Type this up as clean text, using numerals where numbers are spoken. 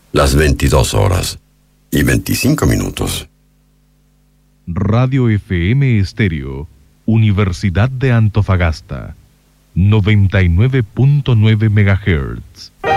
las 22:25. Radio FM Estéreo, Universidad de Antofagasta, 99.9 MHz.